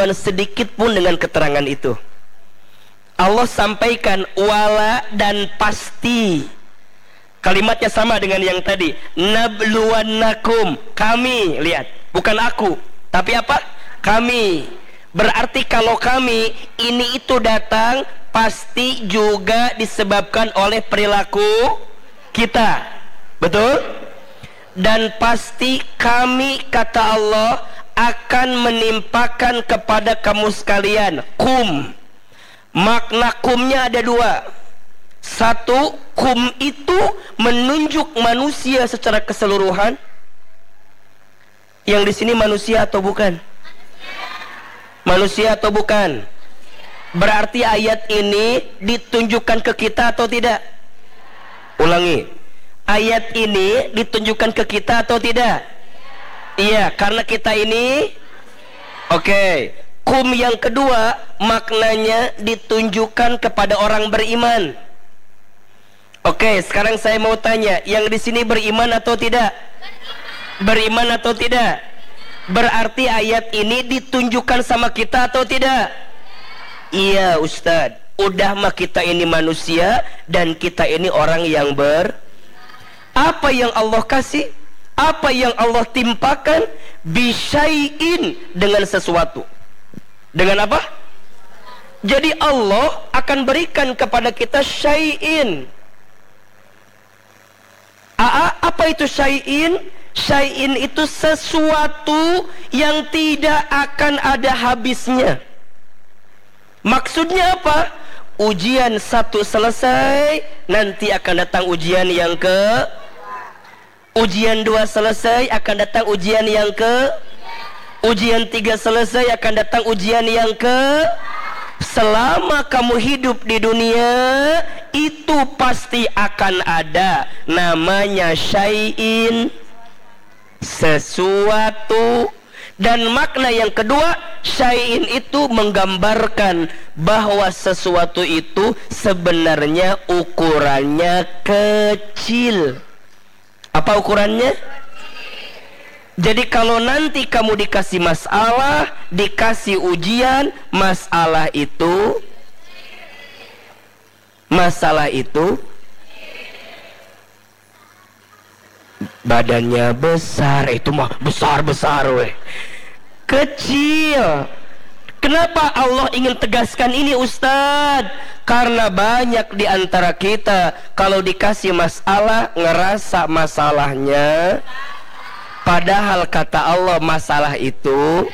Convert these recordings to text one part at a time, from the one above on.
keraguan sedikit pun dengan keterangan itu. Allah sampaikan wala dan pasti. Kalimatnya sama dengan yang tadi. Nabluwannakum. Kami, lihat, bukan aku, tapi apa? Kami. Berarti kalau kami ini itu datang pasti juga disebabkan oleh perilaku kita. Betul? Dan pasti kami, kata Allah, akan menimpakan kepada kamu sekalian kum. Makna kumnya ada dua. Satu, kum itu menunjuk manusia secara keseluruhan. Yang di sini manusia atau bukan? Manusia atau bukan? Berarti ayat ini ditunjukkan ke kita atau tidak? Ulangi. Ayat ini ditunjukkan ke kita atau tidak? Iya, karena kita ini oke. Kum yang kedua maknanya ditunjukkan kepada orang beriman. Oke, sekarang saya mau tanya, yang di sini beriman atau tidak? Beriman atau tidak? Berarti ayat ini ditunjukkan sama kita atau tidak? Iya, Ustadz. Udah mah kita ini manusia dan kita ini orang yang apa yang Allah kasih? Apa yang Allah timpakan? Bisyai'in, dengan sesuatu. Dengan apa? Jadi Allah akan berikan kepada kita syai'in. Apa itu syai'in? Syai'in itu sesuatu yang tidak akan ada habisnya. Maksudnya apa? Ujian satu selesai, nanti akan datang ujian yang ujian 2 selesai, akan datang ujian yang ujian 3 selesai, akan datang ujian yang selama kamu hidup di dunia itu pasti akan ada namanya syai'in, sesuatu. Dan makna yang kedua, syai'in itu menggambarkan bahwa sesuatu itu sebenarnya ukurannya kecil. Apa ukurannya? Jadi kalau nanti kamu dikasih masalah, dikasih ujian, masalah itu badannya besar, itu mah besar-besar weh. Kecil. Kenapa Allah ingin tegaskan ini, Ustadz? Karena banyak di antara kita kalau dikasih masalah ngerasa masalahnya, padahal kata Allah masalah itu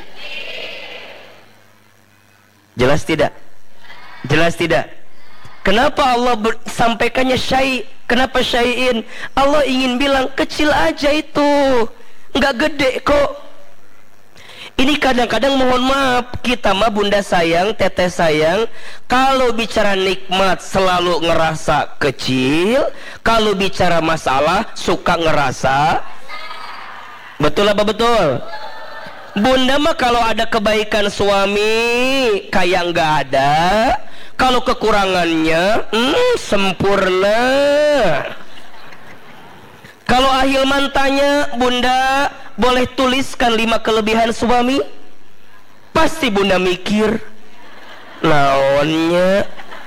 jelas tidak? Jelas tidak? Kenapa Allah sampaikannya syai'? Kenapa syai'in? Allah ingin bilang kecil aja itu, nggak gede kok. Ini kadang-kadang mohon maaf, kita mah bunda sayang, teteh sayang, kalau bicara nikmat selalu ngerasa kecil, kalau bicara masalah suka ngerasa. Betul apa betul? Bunda mah kalau ada kebaikan suami kayak nggak ada, kalau kekurangannya sempurna. Kalau ahilman tanya, Bunda boleh tuliskan 5 kelebihan suami? Pasti Bunda mikir, naonnya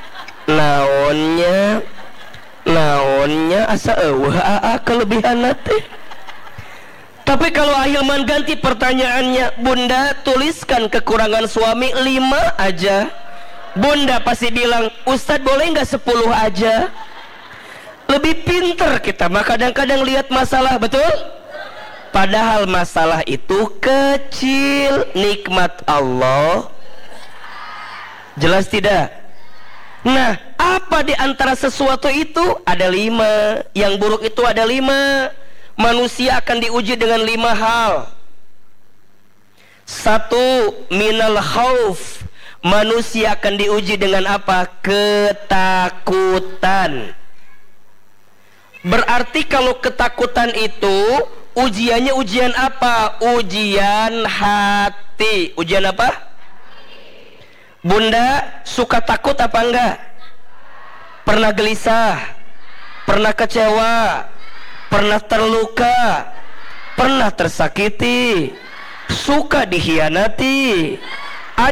asa kelebihan teh. Tapi kalau ahilman ganti pertanyaannya, Bunda tuliskan kekurangan suami 5 aja. Bunda pasti bilang, Ustadz boleh nggak 10 aja? Lebih pinter kita mah kadang-kadang lihat masalah, betul? Padahal masalah itu kecil, nikmat Allah jelas tidak? Nah, apa di antara sesuatu itu? Ada 5. Yang buruk itu ada 5. Manusia akan diuji dengan 5 hal. 1, minal khauf. Manusia akan diuji dengan apa? Ketakutan. Berarti kalau ketakutan itu ujiannya ujian apa? Ujian hati. Ujian apa? Bunda suka takut apa enggak? Pernah gelisah? Pernah kecewa? Pernah terluka? Pernah tersakiti? Suka dikhianati?